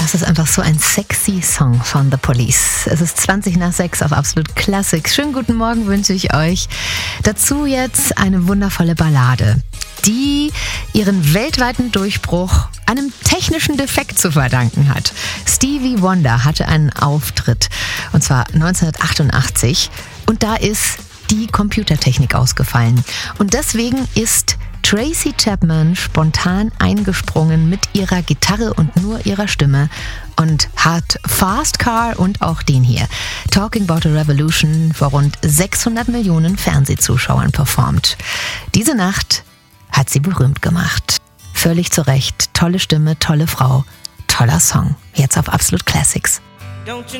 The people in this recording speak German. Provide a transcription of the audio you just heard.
Das ist einfach so ein sexy Song von The Police. Es ist 6:20 auf Absolut Classics. Schönen guten Morgen wünsche ich euch. Dazu jetzt eine wundervolle Ballade, die ihren weltweiten Durchbruch einem technischen Defekt zu verdanken hat. Stevie Wonder hatte einen Auftritt, und zwar 1988, und da ist die Computertechnik ausgefallen. Und deswegen ist Tracy Chapman spontan eingesprungen mit ihrer Gitarre und nur ihrer Stimme und hat Fast Car und auch den hier, Talking About a Revolution, vor rund 600 Millionen Fernsehzuschauern performt. Diese Nacht hat sie berühmt gemacht. Völlig zu Recht. Tolle Stimme, tolle Frau, toller Song. Jetzt auf Absolut Classics.